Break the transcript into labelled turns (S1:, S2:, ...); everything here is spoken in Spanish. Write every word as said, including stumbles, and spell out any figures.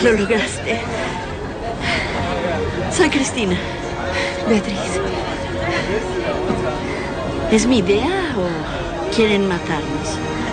S1: Lo lograste. Soy Cristina.
S2: Beatriz.
S1: ¿Es mi idea o quieren matarnos?